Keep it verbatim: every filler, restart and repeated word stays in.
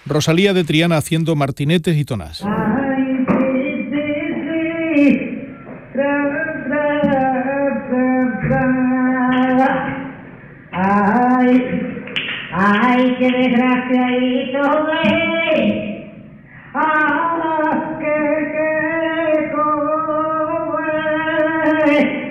Rosalía de Triana haciendo martinetes y tonas. Ay, sí, sí, sí. Tra, tra, tra, tra. Ay, ay, qué desgraciadito es. Ah, qué, qué, cómo es.